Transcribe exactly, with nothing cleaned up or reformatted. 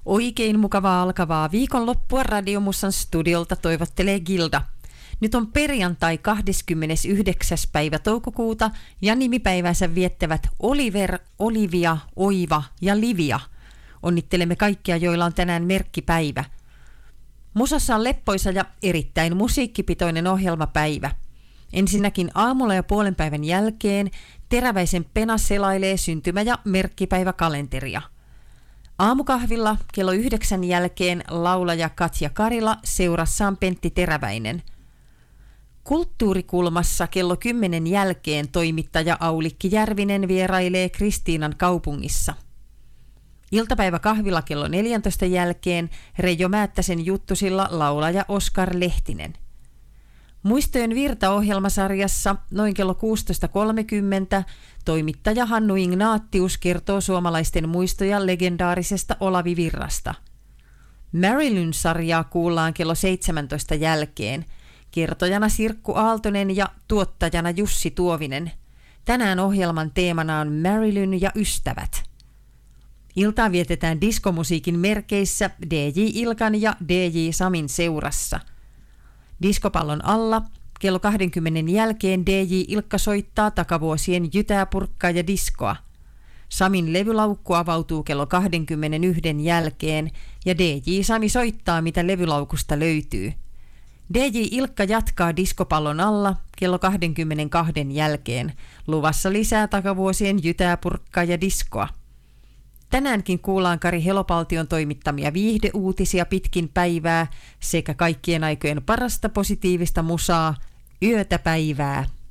Oikein mukavaa alkavaa viikonloppua Radiomussan studiolta toivottelee Gilda. Nyt on perjantai kahdeskymmenesyhdeksäs päivä toukokuuta ja nimipäivänsä viettävät Oliver, Olivia, Oiva ja Livia. Onnittelemme kaikkia, joilla on tänään merkkipäivä. Musassa on leppoisa ja erittäin musiikkipitoinen ohjelmapäivä. Ensinnäkin aamulla ja puolen päivän jälkeen Teräväisen Pena selailee syntymä- ja merkkipäiväkalenteria. Aamukahvilla kello yhdeksän jälkeen laulaja Katja Karila seurassaan Pentti Teräväinen. Kulttuurikulmassa kello kymmenen jälkeen toimittaja Aulikki Järvinen vierailee Kristiinan kaupungissa. Iltapäiväkahvilla kello neljäntoista jälkeen Reijo Määttäsen juttusilla laulaja Oskar Lehtinen. Muistojen virta-ohjelmasarjassa noin kello kuusitoista kolmekymmentä toimittaja Hannu Ignaattius kertoo suomalaisten muistoja legendaarisesta Olavi Virrasta. Marilyn-sarjaa kuullaan kello seitsemäntoista jälkeen. Kertojana Sirkku Aaltonen ja tuottajana Jussi Tuovinen. Tänään ohjelman teemana on Marilyn ja ystävät. Iltaa vietetään diskomusiikin merkeissä D J Ilkan ja D J Samin seurassa. Diskopallon alla kello kaksikymmentä jälkeen D J Ilkka soittaa takavuosien jytää, purkkaa ja diskoa. Samin levylaukku avautuu kello kaksikymmentäyksi jälkeen ja D J Sami soittaa, mitä levylaukusta löytyy. D J Ilkka jatkaa diskopallon alla kello kaksikymmentäkaksi jälkeen. Luvassa lisää takavuosien jytää, purkkaa ja diskoa. Tänäänkin kuullaan Kari Helopaltion toimittamia viihdeuutisia pitkin päivää sekä kaikkien aikojen parasta positiivista musaa, yötä päivää.